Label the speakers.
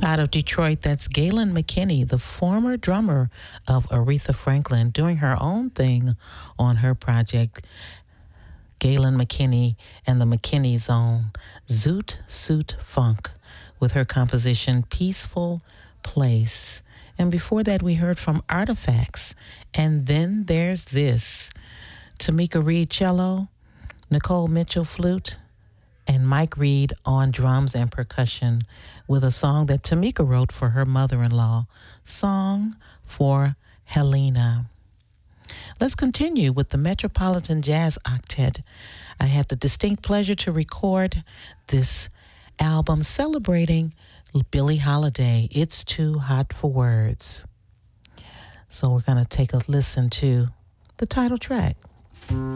Speaker 1: Out of Detroit, that's Galen McKinney, the former drummer of Aretha Franklin, doing her own thing on her project. Galen McKinney and the McKinney Zone, Zoot Suit Funk, with her composition Peaceful Place. And before that, we heard from Artifacts. And then there's this, Tamika Reed cello, Nicole Mitchell flute, and Mike Reed on drums and percussion, with a song that Tamika wrote for her mother-in-law, Song for Helena. Let's continue with the Metropolitan Jazz Octet. I had the distinct pleasure to record this album celebrating Billie Holiday, It's Too Hot for Words. So we're going to take a listen to the title track.